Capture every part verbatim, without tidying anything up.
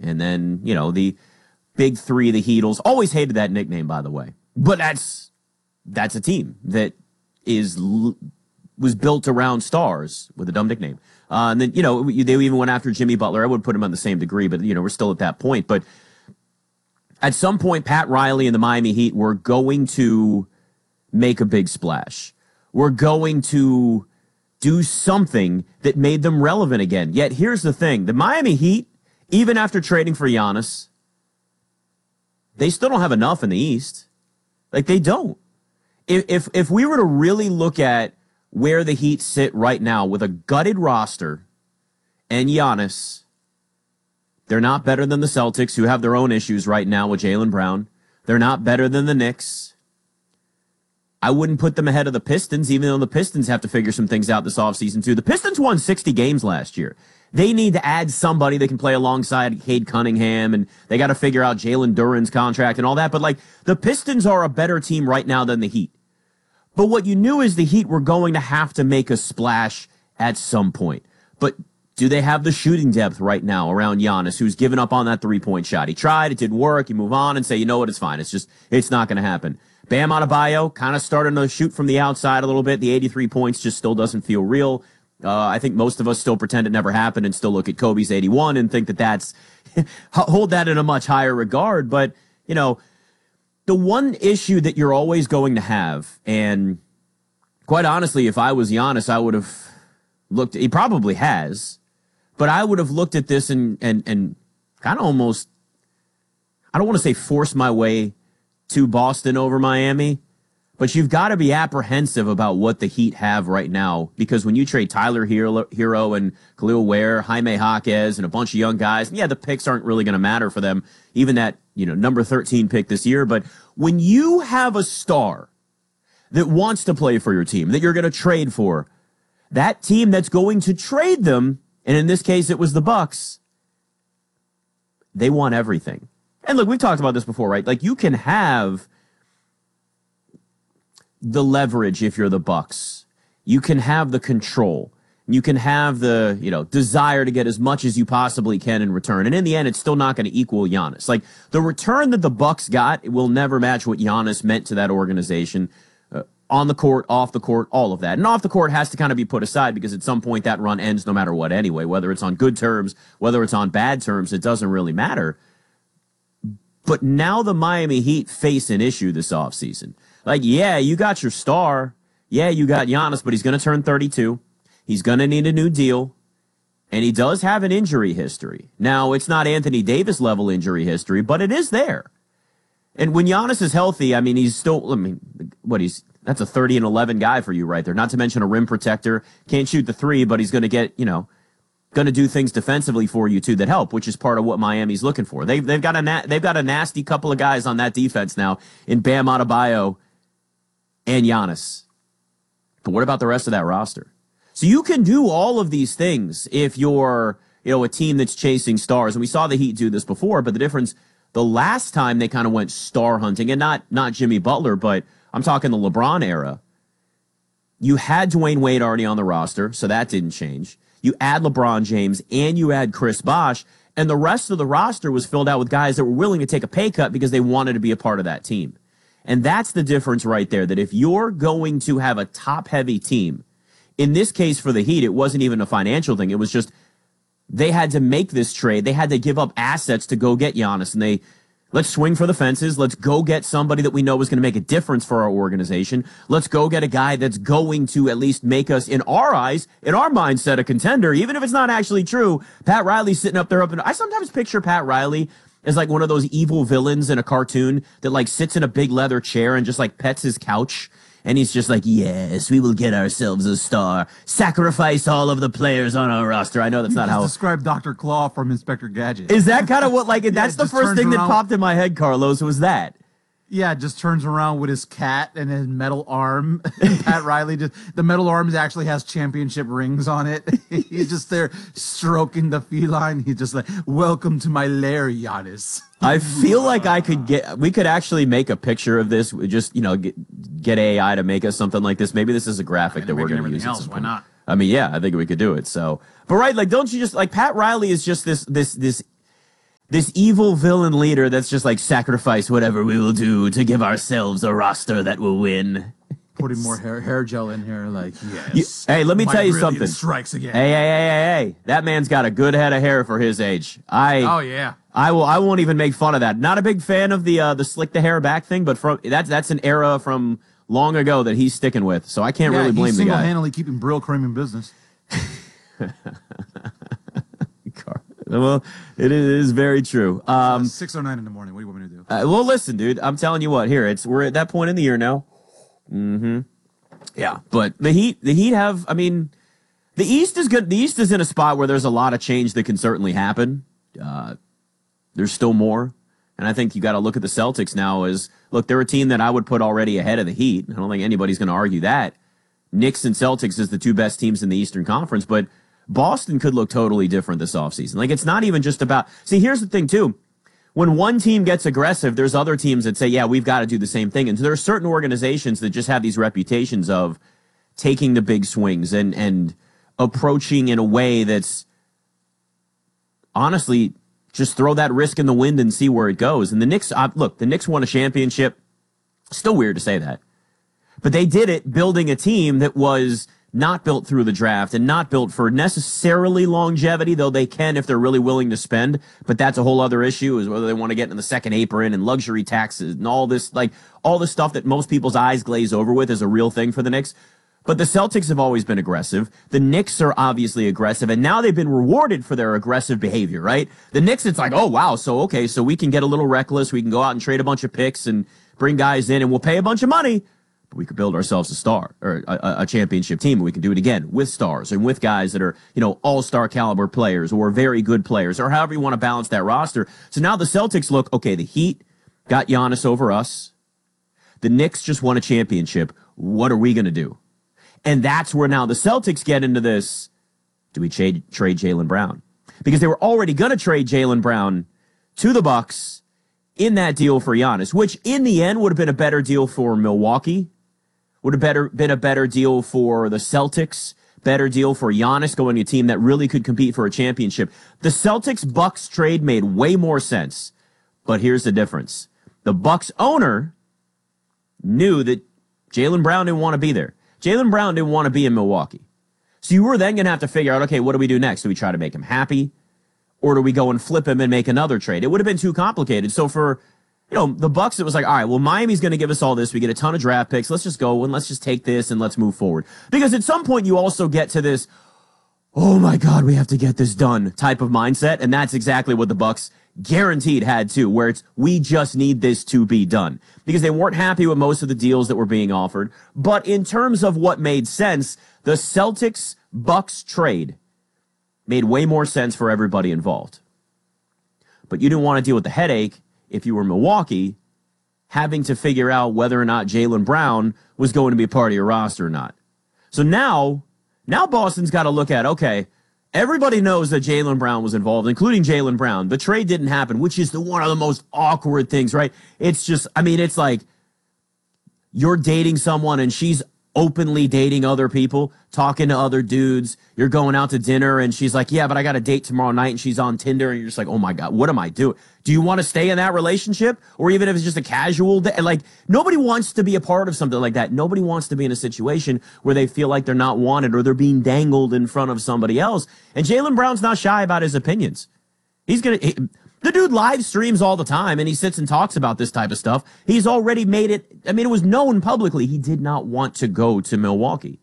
And then, you know, the big three, the Heatles. Always hated that nickname, by the way. But that's that's a team that is was built around stars with a dumb nickname. Uh, and then, you know, they even went after Jimmy Butler. I would put him on the same degree, but, you know, we're still at that point. But at some point, Pat Riley and the Miami Heat were going to make a big splash. We're going to do something that made them relevant again. Yet here's the thing. The Miami Heat, even after trading for Giannis, they still don't have enough in the East. Like, they don't. If, if, if we were to really look at where the Heat sit right now with a gutted roster and Giannis, they're not better than the Celtics, who have their own issues right now with Jaylen Brown. They're not better than the Knicks. I wouldn't put them ahead of the Pistons, even though the Pistons have to figure some things out this offseason, too. The Pistons won sixty games last year. They need to add somebody that can play alongside Cade Cunningham, and they got to figure out Jalen Duren's contract and all that. But, like, the Pistons are a better team right now than the Heat. But what you knew is the Heat were going to have to make a splash at some point. But do they have the shooting depth right now around Giannis, who's given up on that three-point shot? He tried, it didn't work, you move on and say, you know what, it's fine. It's just, it's not going to happen. Bam Adebayo kind of starting to shoot from the outside a little bit. The eighty-three points just still doesn't feel real. Uh, I think most of us still pretend it never happened and still look at Kobe's eighty-one and think that that's, hold that in a much higher regard. But, you know, the one issue that you're always going to have, and quite honestly, if I was Giannis, I would have looked, he probably has, but I would have looked at this and, and, and kind of almost, I don't want to say force my way to Boston over Miami, but you've got to be apprehensive about what the Heat have right now, because when you trade Tyler Hero and Khalil Ware, Jaime Jaquez, and a bunch of young guys, yeah, the picks aren't really going to matter for them, even that, you know, number thirteen pick this year. But when you have a star that wants to play for your team, that you're going to trade for, that team that's going to trade them, and in this case it was the Bucks, they want everything. And look, we've talked about this before, right? Like, you can have the leverage if you're the Bucks. You can have the control. You can have the, you know, desire to get as much as you possibly can in return. And in the end, it's still not going to equal Giannis. Like, the return that the Bucks got will never match what Giannis meant to that organization. Uh, on the court, off the court, all of that. And off the court has to kind of be put aside, because at some point that run ends no matter what anyway. Whether it's on good terms, whether it's on bad terms, it doesn't really matter. But now the Miami Heat face an issue this offseason. Like, yeah, you got your star. Yeah, you got Giannis, but he's going to turn thirty-two. He's going to need a new deal. And he does have an injury history. Now, it's not Anthony Davis level injury history, but it is there. And when Giannis is healthy, I mean, he's still, I mean, what he's, that's a thirty and eleven guy for you right there. Not to mention a rim protector. Can't shoot the three, but he's going to get, you know, going to do things defensively for you too that help, which is part of what Miami's looking for. They've they've got a na- they've got a nasty couple of guys on that defense now in Bam Adebayo and Giannis. But what about the rest of that roster? So you can do all of these things if you're, you know, a team that's chasing stars, and we saw the Heat do this before. But the difference, the last time they kind of went star hunting, and not not Jimmy Butler, but I'm talking the LeBron era. You had Dwayne Wade already on the roster, so that didn't change. You add LeBron James and you add Chris Bosh, and the rest of the roster was filled out with guys that were willing to take a pay cut because they wanted to be a part of that team. And that's the difference right there, that if you're going to have a top-heavy team, in this case for the Heat, it wasn't even a financial thing. It was just they had to make this trade. They had to give up assets to go get Giannis, and they let's swing for the fences. Let's go get somebody that we know is going to make a difference for our organization. Let's go get a guy that's going to at least make us, in our eyes, in our mindset, a contender, even if it's not actually true. Pat Riley's sitting up there. Up in, I sometimes picture Pat Riley as like one of those evil villains in a cartoon that like sits in a big leather chair and just like pets his couch. And he's just like, yes, we will get ourselves a star. Sacrifice all of the players on our roster. I know that's you not how. Describe Doctor Claw from Inspector Gadget. Is that kind of what, like, yeah, that's the first thing that popped in my head, Carlos, was that. Yeah, just turns around with his cat and his metal arm. Pat Riley, just the metal arm actually has championship rings on it. He's just there stroking the feline. He's just like, welcome to my lair, Giannis. I feel like I could get, we could actually make a picture of this. Just, you know, get, get A I to make us something like this. Maybe this is a graphic I mean, that we're going to use. Else, why not? I mean, yeah, I think we could do it. So, but right, like, don't you just, like, Pat Riley is just this, this, this, this evil villain leader that's just like, sacrifice whatever we will do to give ourselves a roster that will win. Putting more hair hair gel in here, like yes. You, hey, let me My tell you brilliance something. Strikes again. Hey, hey, hey, hey, hey! That man's got a good head of hair for his age. I Oh yeah. I will. I won't even make fun of that. Not a big fan of the uh, the slick the hair back thing, but from that's that's an era from long ago that he's sticking with. So I can't yeah, really blame he's the guy. single-handedly keeping Brill Cream in business. Well, it is very true. Um, six oh nine in the morning. What do you want me to do? uh, well, listen, dude. I'm telling you what. Here, it's we're at that point in the year now. Mm-hmm. Yeah, but the Heat, the Heat have. I mean, the East is good. The East is in a spot where there's a lot of change that can certainly happen. Uh, there's still more, and I think you got to look at the Celtics now as look. They're a team that I would put already ahead of the Heat. I don't think anybody's going to argue that. Knicks and Celtics is the two best teams in the Eastern Conference, but Boston could look totally different this offseason. Like, it's not even just about... See, here's the thing, too. When one team gets aggressive, there's other teams that say, yeah, we've got to do the same thing. And so there are certain organizations that just have these reputations of taking the big swings and, and approaching in a way that's, honestly, just throw that risk in the wind and see where it goes. And the Knicks... Uh, look, the Knicks won a championship. Still weird to say that. But they did it building a team that was... not built through the draft and not built for necessarily longevity, though they can if they're really willing to spend. But that's a whole other issue, is whether they want to get in the second apron and luxury taxes and all this, like all the stuff that most people's eyes glaze over with is a real thing for the Knicks. But the Celtics have always been aggressive. The Knicks are obviously aggressive, and now they've been rewarded for their aggressive behavior, right? The Knicks, it's like, oh, wow, so, okay, so we can get a little reckless. We can go out and trade a bunch of picks and bring guys in, and we'll pay a bunch of money. But we could build ourselves a star or a, a championship team. And we can do it again with stars and with guys that are, you know, all-star caliber players or very good players or however you want to balance that roster. So now the Celtics look, okay, the Heat got Giannis over us. The Knicks just won a championship. What are we going to do? And that's where now the Celtics get into this. Do we trade, trade Jaylen Brown? Because they were already going to trade Jaylen Brown to the Bucks in that deal for Giannis, which in the end would have been a better deal for Milwaukee. Would have better been a better deal for the Celtics, better deal for Giannis going to a team that really could compete for a championship. The Celtics-Bucks trade made way more sense, but here's the difference. The Bucks owner knew that Jaylen Brown didn't want to be there. Jaylen Brown didn't want to be in Milwaukee. So you were then going to have to figure out, okay, what do we do next? Do we try to make him happy? Or do we go and flip him and make another trade? It would have been too complicated. So for... You know, the Bucks, it was like, all right, well, Miami's going to give us all this. We get a ton of draft picks. Let's just go and let's just take this and let's move forward. Because at some point you also get to this, oh my God, we have to get this done type of mindset. And that's exactly what the Bucks guaranteed had too, where it's, we just need this to be done. Because they weren't happy with most of the deals that were being offered. But in terms of what made sense, the Celtics-Bucks trade made way more sense for everybody involved. But you didn't want to deal with the headache if you were Milwaukee, having to figure out whether or not Jaylen Brown was going to be a part of your roster or not. So now, now Boston's got to look at, okay, everybody knows that Jaylen Brown was involved, including Jaylen Brown. The trade didn't happen, which is the one of the most awkward things, right? It's just, I mean, it's like you're dating someone and she's openly dating other people, talking to other dudes. You're going out to dinner and she's like, yeah, but I got a date tomorrow night, and she's on Tinder, and you're just like, oh my God, what am I doing? Do you want to stay in that relationship? Or even if it's just a casual day, like nobody wants to be a part of something like that. Nobody wants to be in a situation where they feel like they're not wanted or they're being dangled in front of somebody else. And Jaylen Brown's not shy about his opinions. He's going to, the dude live streams all the time and he sits and talks about this type of stuff. He's already made it. I mean, it was known publicly he did not want to go to Milwaukee.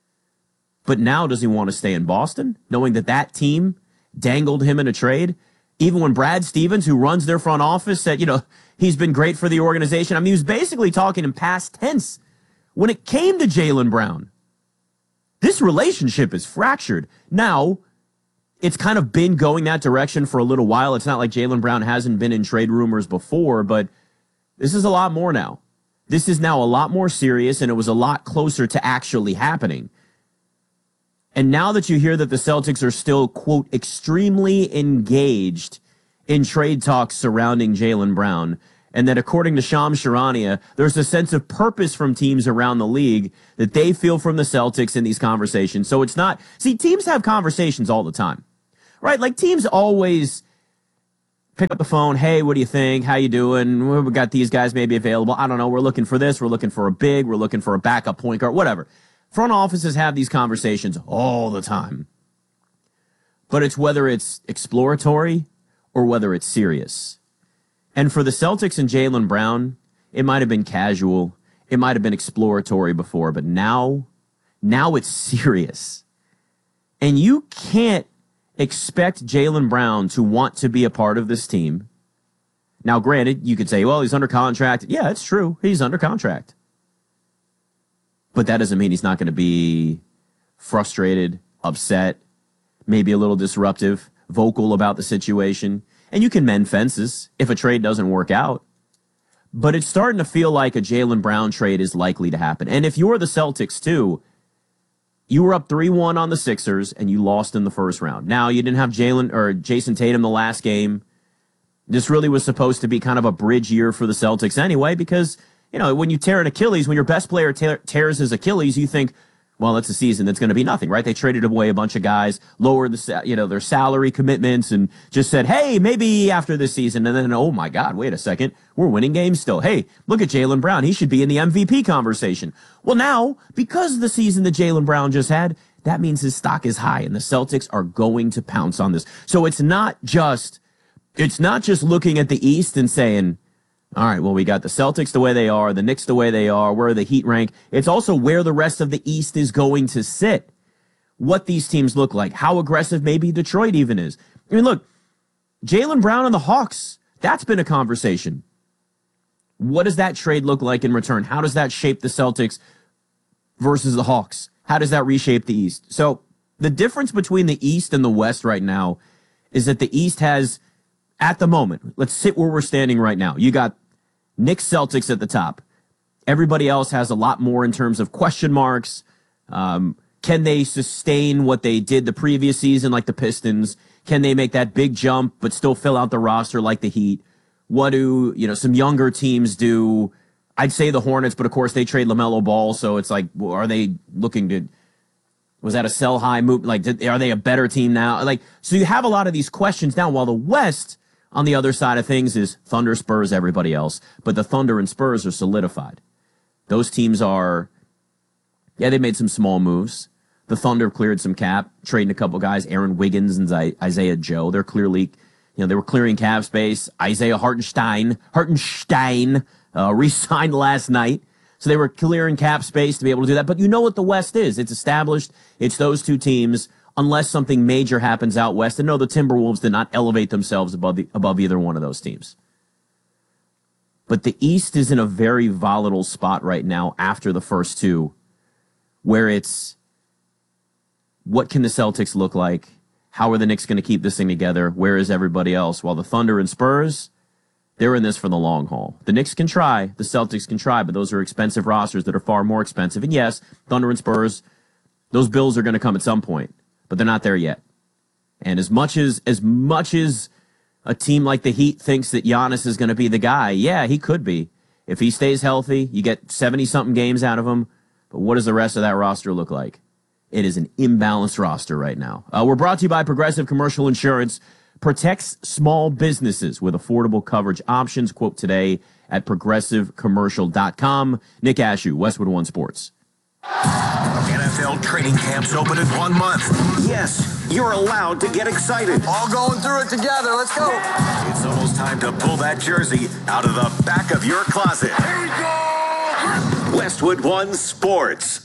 But now does he want to stay in Boston, knowing that that team dangled him in a trade? Even when Brad Stevens, who runs their front office, said, you know, he's been great for the organization. I mean, he was basically talking in past tense when it came to Jaylen Brown. This relationship is fractured. Now, it's kind of been going that direction for a little while. It's not like Jaylen Brown hasn't been in trade rumors before, but this is a lot more now. This is now a lot more serious, and it was a lot closer to actually happening. And now that you hear that the Celtics are still, quote, extremely engaged in trade talks surrounding Jaylen Brown, and that according to Shams Charania, there's a sense of purpose from teams around the league that they feel from the Celtics in these conversations. So it's not, see, teams have conversations all the time, right? Like teams always, pick up the phone. Hey, what do you think? How you doing? We got these guys maybe available. I don't know. We're looking for this. We're looking for a big. We're looking for a backup point guard, whatever. Front offices have these conversations all the time. But it's whether it's exploratory or whether it's serious. And for the Celtics and Jaylen Brown, it might have been casual. It might have been exploratory before, but now, now it's serious. And you can't expect Jaylen Brown to want to be a part of this team. Now, granted, you could say, well, he's under contract. Yeah, it's true. He's under contract. But that doesn't mean he's not going to be frustrated, upset, maybe a little disruptive, vocal about the situation. And you can mend fences if a trade doesn't work out. But it's starting to feel like a Jaylen Brown trade is likely to happen. And if you're the Celtics, too, you were up three one on the Sixers, and you lost in the first round. Now, you didn't have Jalen or Jason Tatum the last game. This really was supposed to be kind of a bridge year for the Celtics anyway, because, you know, when you tear an Achilles, when your best player te- tears his Achilles, you think, well, it's a season that's going to be nothing, right? They traded away a bunch of guys, lowered the, you know, their salary commitments, and just said, hey, maybe after this season. And then, oh my God, wait a second, we're winning games still. Hey, look at Jaylen Brown. He should be in the M V P conversation. Well, now, because of the season that Jaylen Brown just had, that means his stock is high, and the Celtics are going to pounce on this. So it's not just, it's not just looking at the East and saying, all right, well, we got the Celtics the way they are, the Knicks the way they are, where the Heat rank. It's also where the rest of the East is going to sit, what these teams look like, how aggressive maybe Detroit even is. I mean, look, Jaylen Brown and the Hawks, that's been a conversation. What does that trade look like in return? How does that shape the Celtics versus the Hawks? How does that reshape the East? So the difference between the East and the West right now is that the East has, at the moment, let's sit where we're standing right now. You got Knicks, Celtics at the top. Everybody else has a lot more in terms of question marks. Um, can they sustain what they did the previous season, like the Pistons? Can they make that big jump but still fill out the roster like the Heat? What do, you know, some younger teams do? I'd say the Hornets, but of course they trade LaMelo Ball, so it's like, well, are they looking to, was that a sell high move? Like, did, are they a better team now? Like, so you have a lot of these questions now, while the West, on the other side of things, is Thunder, Spurs, everybody else. But the Thunder and Spurs are solidified. Those teams are, yeah, they made some small moves. The Thunder cleared some cap, trading a couple guys, Aaron Wiggins and Isaiah Joe. They're clearly, you know, they were clearing cap space. Isaiah Hartenstein, Hartenstein, uh, re-signed last night. So they were clearing cap space to be able to do that. But you know what the West is. It's established. It's those two teams, unless something major happens out west. And no, the Timberwolves did not elevate themselves above the, above either one of those teams. But the East is in a very volatile spot right now after the first two, where it's, what can the Celtics look like? How are the Knicks going to keep this thing together? Where is everybody else? While the Thunder and Spurs, they're in this for the long haul. The Knicks can try, the Celtics can try, but those are expensive rosters that are far more expensive. And yes, Thunder and Spurs, those bills are going to come at some point, but they're not there yet. And as much as as much as a team like the Heat thinks that Giannis is going to be the guy, yeah, he could be. If he stays healthy, you get seventy-something games out of him. But what does the rest of that roster look like? It is an imbalanced roster right now. Uh, we're brought to you by Progressive Commercial Insurance. Protects small businesses with affordable coverage options. Quote today at progressive commercial dot com. Nick Ashew, Westwood One Sports. N F L training camps open in one month. Yes, you're allowed to get excited. All going through it together. Let's go. It's almost time to pull that jersey out of the back of your closet. Here we go. Westwood One Sports.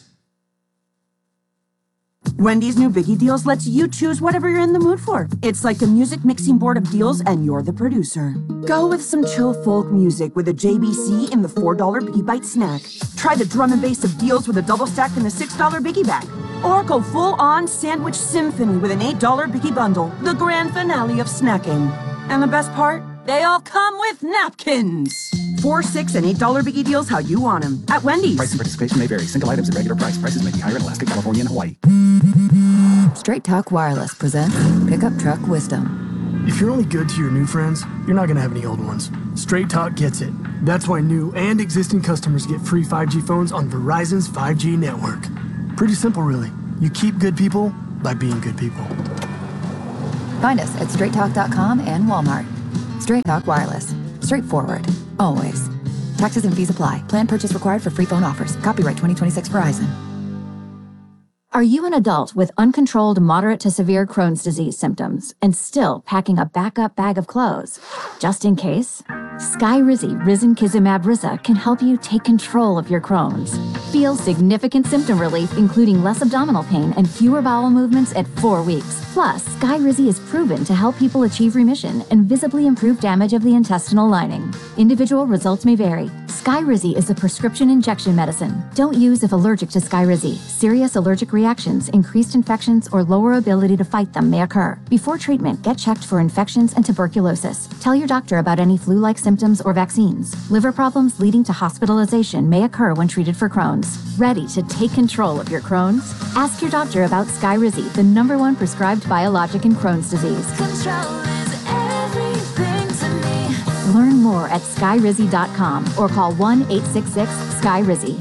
Wendy's new Biggie Deals lets you choose whatever you're in the mood for. It's like a music mixing board of deals, and you're the producer. Go with some chill folk music with a J B C in the four dollar Biggie Bite snack. Try the drum and bass of deals with a double stack in the six dollar Biggie Bag. Or go full-on sandwich symphony with an eight dollar Biggie Bundle, the grand finale of snacking. And the best part? They all come with napkins. Four, six, and eight dollar Biggie Deals how you want them at Wendy's. Price and participation may vary. Single items at regular price. Prices may be higher in Alaska, California, and Hawaii. Straight Talk Wireless presents Pickup Truck Wisdom. If you're only good to your new friends, you're not going to have any old ones. Straight Talk gets it. That's why new and existing customers get free five G phones on Verizon's five G network. Pretty simple, really. You keep good people by being good people. Find us at straight talk dot com and Walmart. Straight Talk Wireless. Straightforward. Always. Taxes and fees apply. Plan purchase required for free phone offers. Copyright twenty twenty-six Verizon. Are you an adult with uncontrolled moderate to severe Crohn's disease symptoms and still packing a backup bag of clothes? Just in case? Skyrizi Risankizumab Riza can help you take control of your Crohn's. Feel significant symptom relief, including less abdominal pain and fewer bowel movements at four weeks. Plus, Skyrizi is proven to help people achieve remission and visibly improve damage of the intestinal lining. Individual results may vary. Skyrizi is a prescription injection medicine. Don't use if allergic to Skyrizi. Serious allergic reactions, increased infections, or lower ability to fight them may occur. Before treatment, get checked for infections and tuberculosis. Tell your doctor about any flu-like symptoms or vaccines. Liver problems leading to hospitalization may occur when treated for Crohn's. Ready to take control of your Crohn's? Ask your doctor about Skyrizi, the number one prescribed biologic in Crohn's disease. Control is everything to me. Learn more at skyrizi dot com or call one eight six six Skyrizi.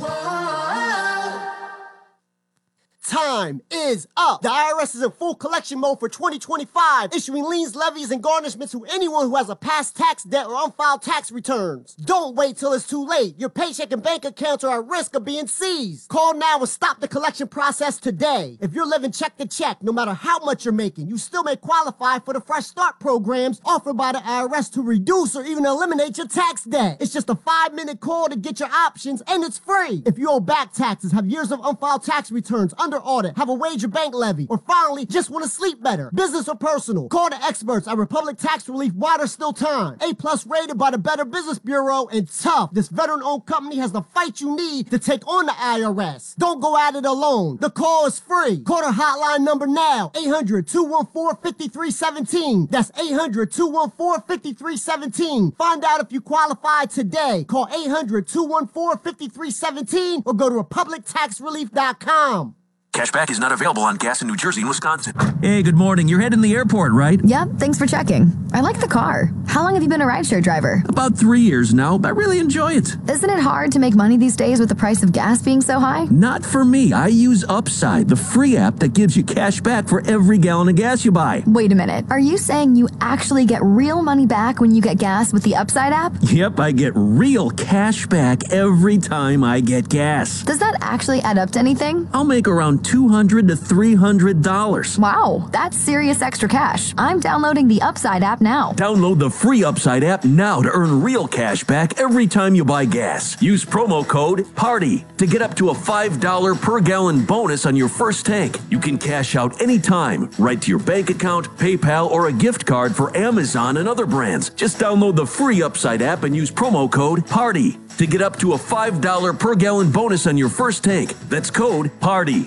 Time is up. The I R S is in full collection mode for twenty twenty-five, issuing liens, levies, and garnishments to anyone who has a past tax debt or unfiled tax returns. Don't wait till it's too late. Your paycheck and bank accounts are at risk of being seized. Call now and stop the collection process today. If you're living check to check, no matter how much you're making, you still may qualify for the Fresh Start programs offered by the I R S to reduce or even eliminate your tax debt. It's just a five-minute call to get your options, and it's free. If you owe back taxes, have years of unfiled tax returns, under audit, have a wage or bank levy, or finally, just want to sleep better, business or personal, call the experts at Republic Tax Relief while there's still time. A-plus rated by the Better Business Bureau, and tough. This veteran-owned company has the fight you need to take on the I R S. Don't go at it alone. The call is free. Call their hotline number now, eight hundred, two one four, five three one seven. That's eight hundred, two one four, five three one seven. Find out if you qualify today. Call eight hundred, two one four, five three one seven or go to republic tax relief dot com. Cashback is not available on gas in New Jersey and Wisconsin. Hey, good morning. You're heading to the airport, right? Yep, thanks for checking. I like the car. How long have you been a rideshare driver? About three years now. I really enjoy it. Isn't it hard to make money these days with the price of gas being so high? Not for me. I use Upside, the free app that gives you cash back for every gallon of gas you buy. Wait a minute. Are you saying you actually get real money back when you get gas with the Upside app? Yep, I get real cash back every time I get gas. Does that actually add up to anything? I'll make around two hundred to three hundred dollars. Wow, that's serious extra cash. I'm downloading the Upside app now. Download the free Upside app now to earn real cash back every time you buy gas. Use promo code PARTY to get up to a five dollars per gallon bonus on your first tank. You can cash out anytime, right to your bank account, PayPal, or a gift card for Amazon and other brands. Just download the free Upside app and use promo code PARTY to get up to a five dollars per gallon bonus on your first tank. That's code PARTY.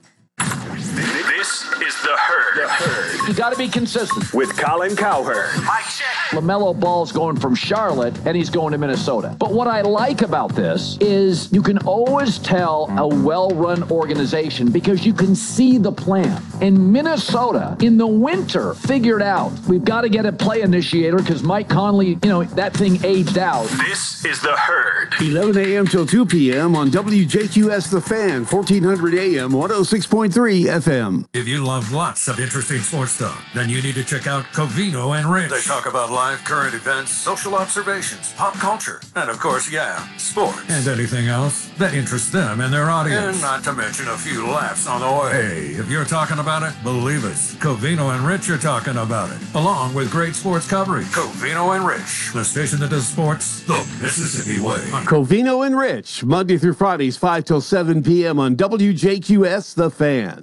This is The Herd. The Herd. You got to be consistent. With Colin Cowherd. Mike check. LaMelo Ball's going from Charlotte, and he's going to Minnesota. But what I like about this is you can always tell a well-run organization because you can see the plan. And Minnesota, in the winter, figured out we've got to get a play initiator because Mike Conley, you know, that thing aged out. This is The Herd. eleven a.m. till two p.m. on W J Q S The Fan, fourteen hundred A M, one oh six point three F M. If you love lots of interesting sports talk, then you need to check out Covino and Rich. They talk about live current events, social observations, pop culture, and of course, yeah, sports. And anything else that interests them and their audience. And not to mention a few laughs on the way. Hey, if you're talking about it, believe us. Covino and Rich are talking about it, along with great sports coverage. Covino and Rich, the station that does sports the Mississippi way. Covino and Rich, Monday through Fridays, five till seven p.m. on W J Q S The Fan.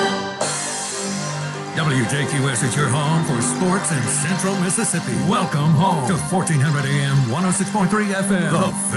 W J Q S is your home for sports in Central Mississippi. Welcome home to fourteen hundred A M, one oh six point three F M. The